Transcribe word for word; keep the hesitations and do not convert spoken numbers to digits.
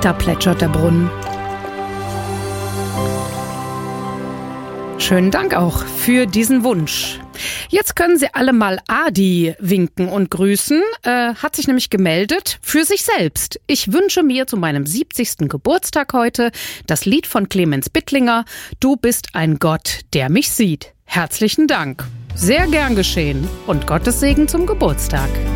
Da plätschert der Brunnen. Schönen Dank auch für diesen Wunsch. Jetzt können Sie alle mal Adi winken und grüßen. Äh, hat sich nämlich gemeldet für sich selbst. Ich wünsche mir zu meinem siebzigsten Geburtstag heute das Lied von Clemens Bittlinger. Du bist ein Gott, der mich sieht. Herzlichen Dank. Sehr gern geschehen und Gottes Segen zum Geburtstag.